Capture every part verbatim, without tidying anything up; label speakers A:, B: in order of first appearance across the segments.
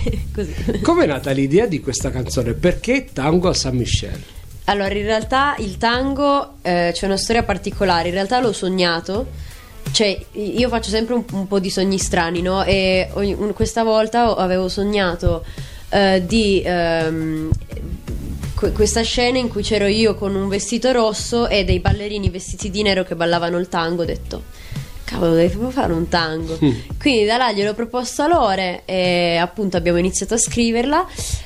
A: così.
B: Com'è nata l'idea di questa canzone? Perché Tango a San Michel?
A: Allora, in realtà il tango eh, c'è una storia particolare. In realtà l'ho sognato. Cioè, io faccio sempre un, un po' di sogni strani, no? E ogni, un, questa volta avevo sognato eh, di ehm, que- questa scena in cui c'ero io con un vestito rosso e dei ballerini vestiti di nero che ballavano il tango. Ho detto, cavolo, devi proprio fare un tango. Mm. Quindi da là gliel'ho proposto a Lore e appunto abbiamo iniziato a scriverla.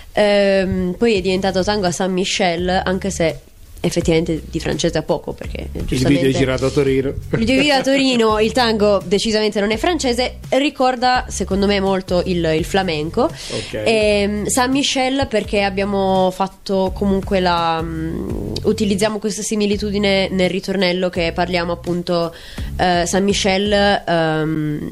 A: Ehm, poi è diventato Tango a San Michel, anche se effettivamente di francese a poco, perché
B: il video è girato a Torino.
A: Il video a Torino, il tango decisamente non è francese, ricorda secondo me molto il, il flamenco.
B: Okay.
A: E San Michel perché abbiamo fatto comunque la um, utilizziamo questa similitudine nel ritornello, che parliamo appunto uh, San Michel, um,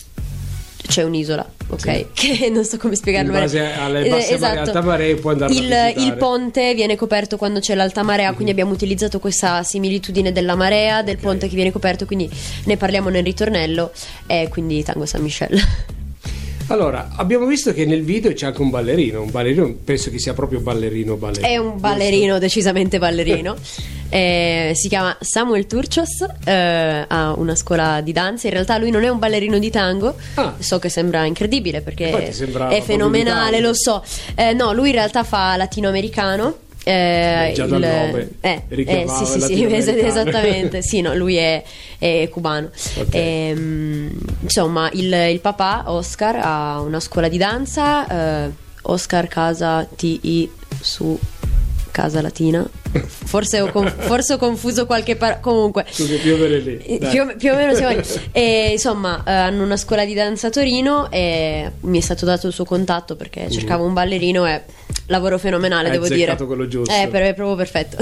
A: c'è un'isola, ok? Sì. Che non so come spiegarlo.
B: In base alle basse
A: esatto.
B: mare, alta marea può andare
A: il,
B: a
A: il ponte viene coperto quando c'è l'alta marea, mm-hmm. quindi abbiamo utilizzato questa similitudine della marea, del okay. ponte che viene coperto, quindi ne parliamo nel ritornello, e quindi Tango San Michel.
B: Allora, abbiamo visto che nel video c'è anche un ballerino, un ballerino, penso che sia proprio ballerino ballerino.
A: È un ballerino, giusto? Decisamente ballerino. eh, si chiama Samuel Turcios, eh, ha una scuola di danza. In realtà lui non è un ballerino di tango. Ah. So che sembra incredibile perché è fenomenale, lo so. Eh, no, lui in realtà fa latinoamericano. Eh,
B: già
A: il,
B: dal nome
A: eh, eh, sì sì sì esattamente sì no lui è, è cubano. Okay. E, insomma il, il papà Oscar ha una scuola di danza, eh, Oscar Casa T I su Casa Latina. Forse ho, conf- forse ho confuso qualche parola. Comunque
B: più o meno lì,
A: più, più o meno siamo lì. E, insomma eh, hanno una scuola di danza a Torino e mi è stato dato il suo contatto perché mm-hmm. cercavo un ballerino e lavoro fenomenale. Hai devo dire
B: quello giusto.
A: Eh, per, è proprio perfetto.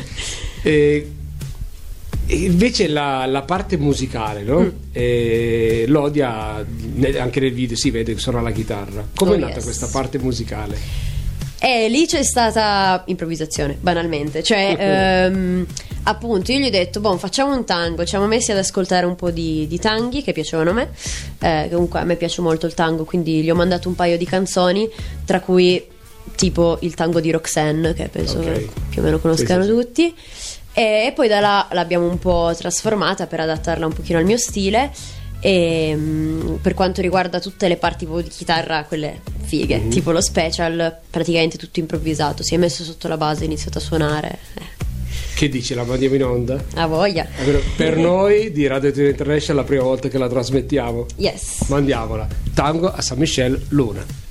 B: E invece la, la parte musicale, no? Mm. E l'Odia anche nel video si vede che suona la chitarra. Come oh, è nata yes. questa parte musicale?
A: E lì c'è stata improvvisazione, banalmente. Cioè, ehm, appunto, io gli ho detto, boh, facciamo un tango. Ci siamo messi ad ascoltare un po' di, di tanghi che piacevano a me. Eh, comunque a me piace molto il tango, quindi gli ho mandato un paio di canzoni, tra cui tipo il tango di Roxanne, che penso okay. che più o meno conoscano sì, sì, tutti. E, e poi da là l'abbiamo un po' trasformata per adattarla un pochino al mio stile. E um, per quanto riguarda tutte le parti di chitarra, quelle fighe, mm-hmm. tipo lo special, praticamente tutto improvvisato. Si è messo sotto la base, ha iniziato a suonare. eh.
B: Che dici, la mandiamo in onda?
A: A voglia.
B: Per noi di Radio Tivoli International è la prima volta che la trasmettiamo.
A: Yes.
B: Mandiamola. Tango a San Michel Luna.